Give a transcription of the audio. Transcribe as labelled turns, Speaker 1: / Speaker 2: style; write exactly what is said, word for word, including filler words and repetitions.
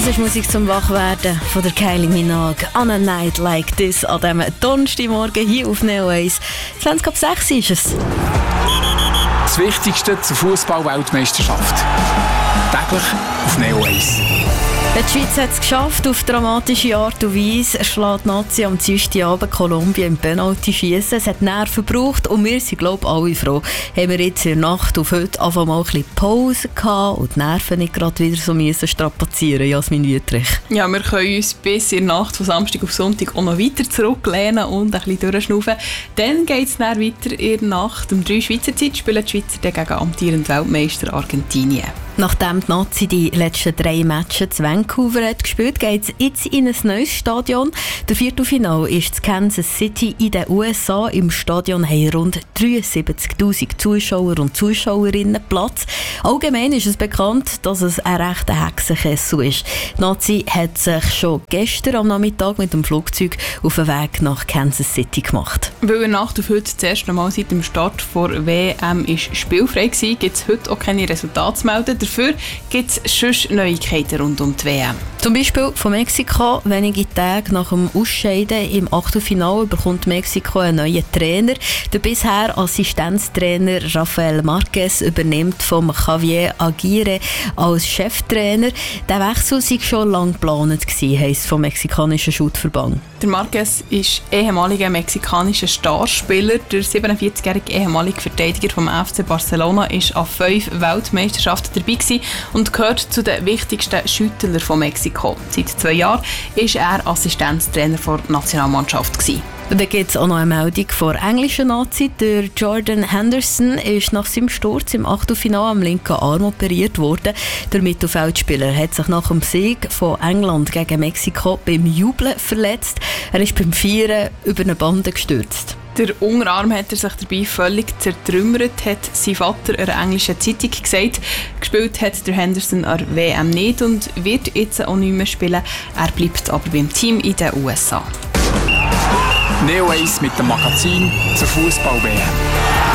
Speaker 1: Das ist Musik zum Wachwerden von der Kylie Minogue. On a night like this, an diesem Donnerstagmorgen hier auf Neo eins. zwanzig ab sechs ist es.
Speaker 2: Das Wichtigste zur Fußball-Weltmeisterschaft. Täglich auf Neo eins.
Speaker 1: Die Schweiz hat es geschafft, auf dramatische Art und Weise schlägt die Nazi am Dienstagabend Kolumbien im Penalty-Schiessen. Es hat Nerven gebraucht und wir sind, glaube ich, alle froh. Haben wir jetzt in der Nacht auf heute einfach mal ein bisschen Pause gehabt und die Nerven nicht gerade wieder so müssen strapazieren, Jasmin Wüttrich.
Speaker 3: Ja, wir können uns bis in der Nacht von Samstag auf Sonntag auch noch weiter zurücklehnen und ein bisschen durchschnaufen. Dann geht es dann weiter in der Nacht. Um drei Schweizer Zeit spielen die Schweizer dann gegen amtierenden Weltmeister Argentinien.
Speaker 1: Nachdem die Nazi die letzten drei Matches zu Vancouver hat gespielt, geht es jetzt in ein neues Stadion. Der Viertelfinale ist in Kansas City in den U S A. Im Stadion haben rund dreiundsiebzigtausend Zuschauer und Zuschauerinnen Platz. Allgemein ist es bekannt, dass es ein rechter Hexenkessel ist. Die Nazi hat sich schon gestern am Nachmittag mit dem Flugzeug auf den Weg nach Kansas City gemacht.
Speaker 3: Weil in Nacht auf heute das erste Mal seit dem Start der W M ist spielfrei war, gibt es heute auch keine Resultate zu melden. Dafür gibt es sonst Neuigkeiten rund um die W M.
Speaker 1: Zum Beispiel von Mexiko. Wenige Tage nach dem Ausscheiden im Achtelfinale bekommt Mexiko einen neuen Trainer. Der bisher Assistenztrainer Rafael Marquez übernimmt vom Javier Aguirre als Cheftrainer. Der Wechsel sei schon lange geplant gewesen, heisst vom mexikanischen Schuttverband.
Speaker 3: Der Marquez ist ehemaliger mexikanischer Starspieler. Der siebenundvierzigjährige ehemalige Verteidiger vom F C Barcelona ist an fünf Weltmeisterschaften dabei gewesen und gehört zu den wichtigsten Schüttlern von Mexiko. Seit zwei Jahren ist er Assistenztrainer der Nationalmannschaft gewesen.
Speaker 1: Und dann gibt es auch noch eine Meldung von der englischen Nazi. Der Jordan Henderson ist nach seinem Sturz im Achtelfinale am linken Arm operiert worden. Der Mittelfeldspieler hat sich nach dem Sieg von England gegen Mexiko beim Jubeln verletzt. Er ist beim Feiern über eine Bande gestürzt.
Speaker 3: Der Unterarm hat er sich dabei völlig zertrümmert, hat sein Vater einer englischen Zeitung gesagt. Gespielt hat der Henderson an der W M nicht und wird jetzt auch nicht mehr spielen. Er bleibt aber beim Team in den U S A.
Speaker 2: Neo eins mit dem Magazin zur Fußball-W M.